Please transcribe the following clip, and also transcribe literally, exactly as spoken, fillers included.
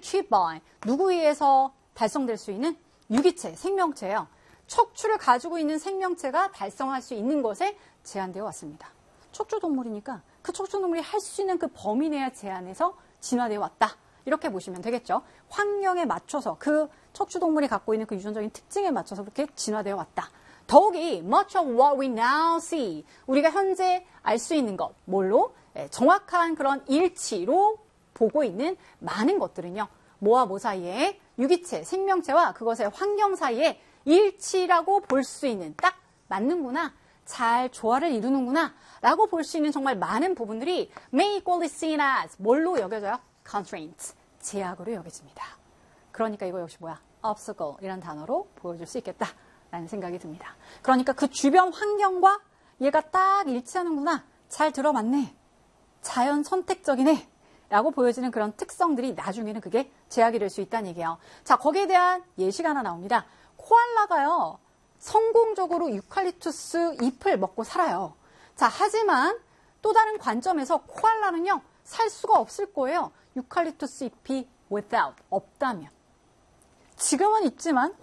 achieved by 누구에 의해서 달성될 수 있는 유기체, 생명체예요. 척추를 가지고 있는 생명체가 달성할 수 있는 것에 제한되어 왔습니다. 척추동물이니까 그 척추동물이 할 수 있는 그 범위 내의 제한에서 진화되어 왔다. 이렇게 보시면 되겠죠. 환경에 맞춰서 그 척추동물이 갖고 있는 그 유전적인 특징에 맞춰서 그렇게 진화되어 왔다. 더욱이 much of what we now see, 우리가 현재 알 수 있는 것, 뭘로? 정확한 그런 일치로 보고 있는 많은 것들은요. 뭐와 뭐 사이에? 유기체, 생명체와 그것의 환경 사이에 일치라고 볼 수 있는, 딱 맞는구나, 잘 조화를 이루는구나 라고 볼 수 있는 정말 많은 부분들이 may equally seen as 뭘로 여겨져요? constraints, 제약으로 여겨집니다. 그러니까 이거 역시 뭐야? obstacle 이라는 단어로 보여줄 수 있겠다라는 생각이 듭니다. 그러니까 그 주변 환경과 얘가 딱 일치하는구나, 잘 들어맞네, 자연 선택적이네 라고 보여지는 그런 특성들이 나중에는 그게 제약이 될 수 있다는 얘기예요. 자, 거기에 대한 예시가 하나 나옵니다. 코알라가요, 성공적으로 유칼립투스 잎을 먹고 살아요. 자, 하지만 또 다른 관점에서 코알라는요, 살 수가 없을 거예요. 유칼립투스 잎이 without, 없다면. 지금은 있지만